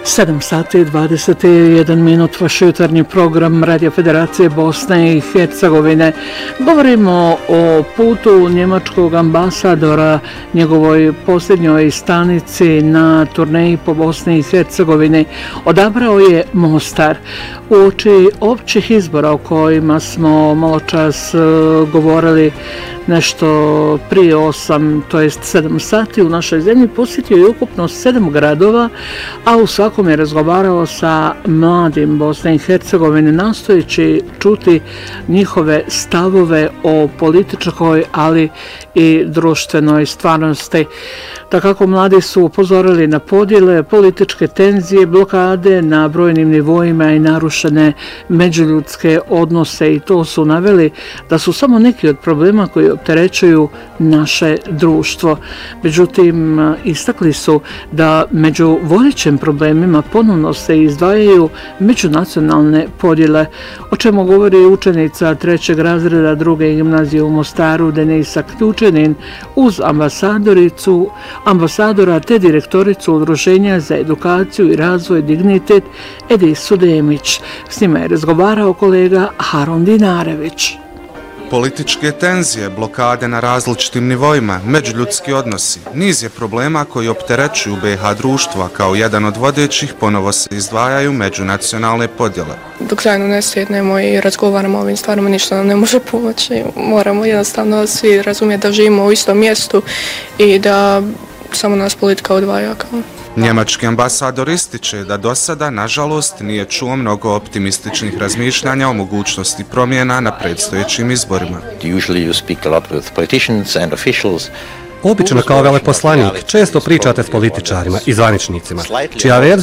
7 sati i 21 minut, vaš jutarnji program Radio Federacije Bosne i Hercegovine. Govorimo o putu njemačkog ambasadora, njegovoj posljednjoj stanici na turneji po Bosni i Hercegovini. Odabrao je Mostar. Uoči općih izbora o kojima smo maločas govorili nešto prije 8, to jest 7 sati u našoj zemlji, posjetio je ukupno 7 gradova, a u svakom je razgovarao sa mladim Bosne i Hercegovine, nastojeći čuti njihove stavove o političkoj, ali i društvenoj stvarnosti. Takako mladi su upozorili na podjele, političke tenzije, blokade na brojnim nivoima i narušene međuljudske odnose, i to su naveli da su samo neki od problema koji opterećuju naše društvo. Međutim, istakli su da među vodećim problemima ponovno se izdvajaju međunacionalne podjele, o čemu govori učenica 3. razreda 2. gimnazije u Mostaru Denisa Ključenin uz ambasadora te direktoricu Udruženja za edukaciju i razvoj Dignitet Edisu Demić. S njima je razgovarao kolega Harun Dinarević. Političke tenzije, blokade na različitim nivoima, međuljudski odnosi, niz je problema koji opterećuju BiH društva. Kao jedan od vodećih ponovo se izdvajaju međunacionalne podjele. Dok zajedno ne sjednemo i razgovaramo o ovim stvarima, ništa nam ne može pomoći. Moramo jednostavno svi razumjeti da živimo u istom mjestu i da samo nas politika odvaja. Njemački ambasador ističe da do sada, nažalost, nije čuo mnogo optimističnih razmišljanja o mogućnosti promjena na predstojećim izborima. Obično kao veleposlanik često pričate s političarima i zvaničnicima, čija verzija